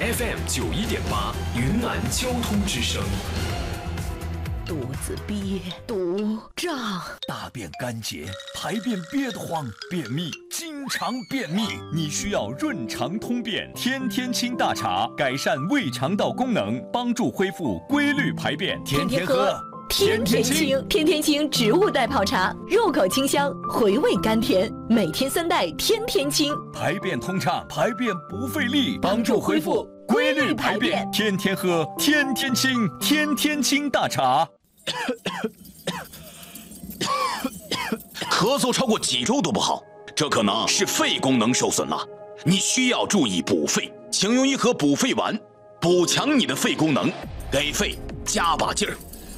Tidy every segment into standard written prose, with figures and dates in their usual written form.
FM91.8，云南交通之声。 肚子憋，肚胀， 大便干结，排便憋得慌，便秘，经常便秘，你需要润肠通便天天清大茶，改善胃肠道功能，帮助恢复规律排便。天天喝， 天天清。天天清植物袋泡茶，入口清香，回味甘甜，每天3袋，天天清， 排便通畅，排便不费力，帮助恢复规律排便。天天喝，天天清，天天清大茶。 咳嗽超过几周都不好，这可能是肺功能受损了，你需要注意补肺，请用一盒补肺丸，补强你的肺功能，给肺加把劲儿。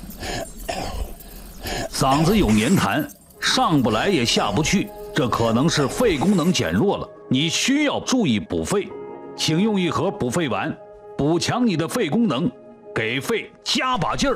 嗓子有黏痰，上不来也下不去，这可能是肺功能减弱了，你需要注意补肺，请用一盒补肺丸，补强你的肺功能，给肺加把劲儿。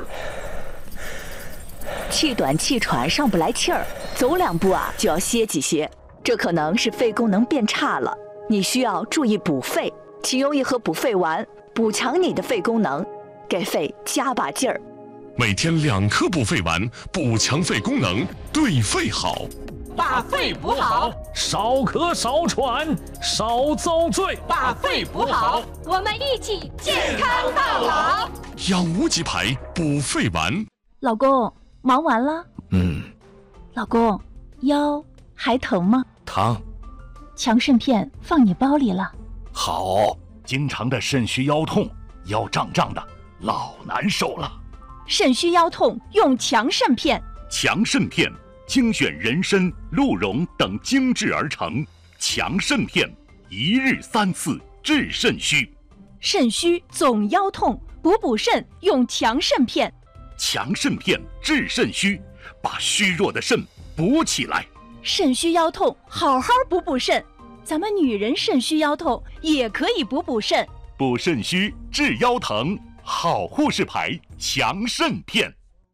气短气喘，上不来气儿，走2步就要歇几歇，这可能是肺功能变差了，你需要注意补肺，请用一盒补肺丸，补强你的肺功能，给肺加把劲儿。 每天2颗补肺丸，补强肺功能，对肺好。 把肺补好， 少咳少喘少遭罪。 把肺补好，我们一起健康到老。 养无极牌补肺丸。 老公，忙完了？老公，腰还疼吗？ 疼。 强肾片放你包里了。 好，经常的肾虚腰痛，腰胀胀的，老难受了。 肾虚腰痛用强肾片。 强肾片精选人参、鹿茸等精制而成，强肾片1日3次治肾虚。 肾虚总腰痛，补肾用强肾片。 强肾片治肾虚，把虚弱的肾补起来。 肾虚腰痛，好好补肾。咱们女人肾虚腰痛也可以补肾。 补肾虚治腰疼，好护士牌强肾片。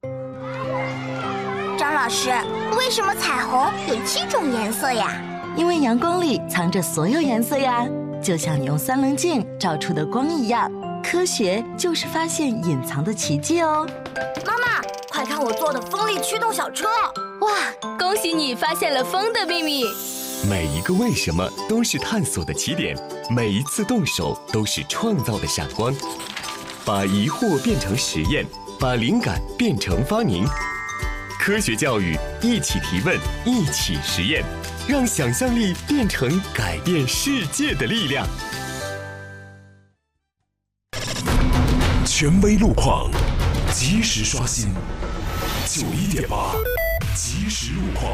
张老师，为什么彩虹有7种颜色呀？ 因为阳光里藏着所有颜色呀，就像你用3棱镜照出的光一样。科学就是发现隐藏的奇迹哦！ 妈妈，快看我做的风力驱动小车！ 哇，恭喜你发现了风的秘密！ 每一个为什么都是探索的起点，每一次动手都是创造的闪光。把疑惑变成实验，把灵感变成发明。科学教育，一起提问，一起实验，让想象力变成改变世界的力量。权威路况，及时刷新。91.8，及时路况。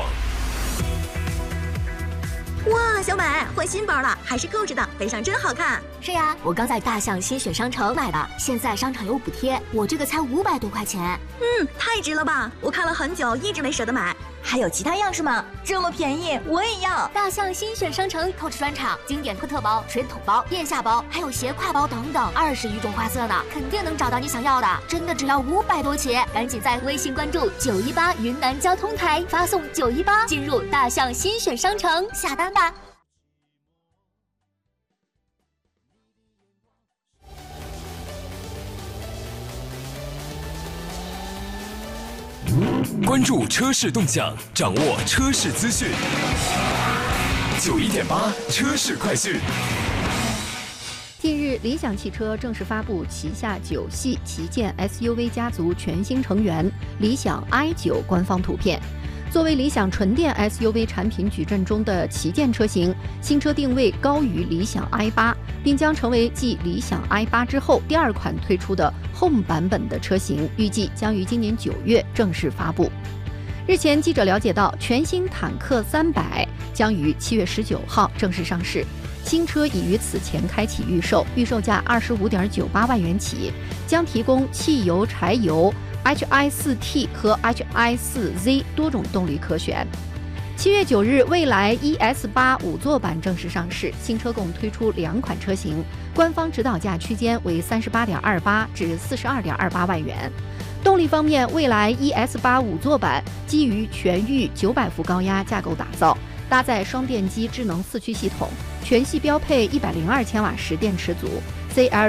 哇，小美换新包了，还是购置的，背上真好看。 是呀，我刚在大象新选商城买的，现在商场有补贴，我这个才500多块钱。 太值了吧！我看了很久，一直没舍得买。 还有其他样式吗？这么便宜，我也要！大象新选商城Coach专场，经典托特包、水桶包、腋下包，还有斜挎包等等，20余种花色呢，肯定能找到你想要的。真的只要500多起，赶紧在微信关注918云南交通台，发送918进入大象新选商城下单吧。 关注车市动向，掌握车市资讯。91.8车市快讯。 近日，理想汽车正式发布旗下9系旗舰 SUV 家族全新成员理想 i9 官方图片。作为理想纯电 SUV 产品矩阵中的旗舰车型，新车定位高于理想 i8， 并将成为继理想 i8 之后第2款推出的 Home 版本的车型，预计将于今年9月正式发布。日前，记者了解到，全新坦克300将于7月19号正式上市。新车已于此前开启预售，预售价25.98万元起，将提供汽油、柴油、HI4T 和 HI4Z 多种动力可选。7月9日，蔚来 ES8 5座版正式上市，新车共推出2款车型，官方指导价区间为38.28至42.28万元。动力方面，蔚来 ES8 5座版基于全域900伏高压架构打造，搭载双电机智能4驱系统，全系标配102千瓦时电池组，CL